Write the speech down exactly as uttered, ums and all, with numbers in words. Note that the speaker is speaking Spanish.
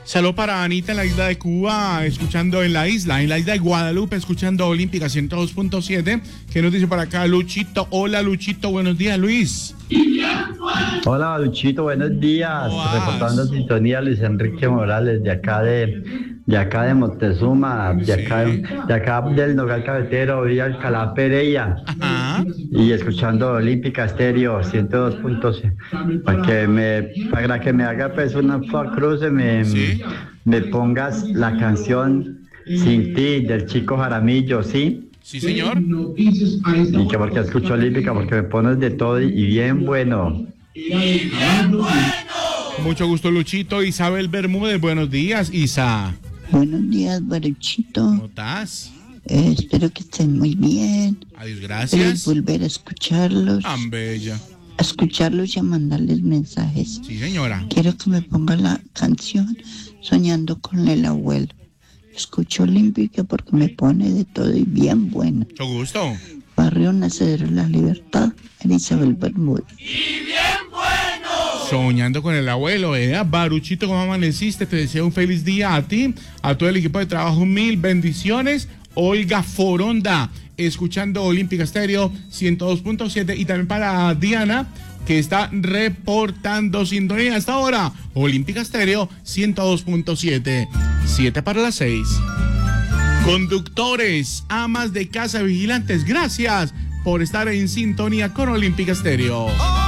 Saludo para Anita en la isla de Cuba, escuchando en la isla, en la isla de Guadalupe, escuchando Olímpica ciento dos punto siete. ¿Qué nos dice para acá Luchito? Hola Luchito, buenos días Luis. Hola Luchito, buenos días. Reportando sintonía Luis Enrique Morales de acá de, de acá de Montezuma, de acá, Sí. de acá del Nogal Cafetero, Villa Alcalá Pereira. Ajá. Y escuchando Olímpica Estéreo ciento dos punto siete para que me para que me haga pues una cruce me, Sí. me pongas la canción Sin Ti del Chico Jaramillo, ¿sí? Sí, señor. Y que porque escucho Olímpica, porque me pones de todo y bien bueno. Mucho gusto Luchito. Isabel Bermúdez, buenos días Isa. Buenos días, Baruchito. ¿Cómo estás? Eh, espero que estén muy bien. Adiós, Espero gracias. volver a escucharlos, Tan bella. a escucharlos y a mandarles mensajes. Sí, señora. Quiero que me pongan la canción Soñando con el Abuelo. Escucho Olímpica porque me pone de todo y bien bueno. Mucho gusto. Barrio Nacedero de la Libertad, en Isabel Bermúdez. Soñando con el abuelo, ¿eh? Baruchito, ¿cómo amaneciste? Te deseo un feliz día a ti, a todo el equipo de trabajo, mil bendiciones. Olga Foronda, escuchando Olímpica Estéreo ciento dos punto siete, y también para Diana, que está reportando sintonía hasta ahora. Olímpica Estéreo ciento dos punto siete, siete para las seis. Conductores, amas de casa, vigilantes, gracias por estar en sintonía con Olímpica Estéreo.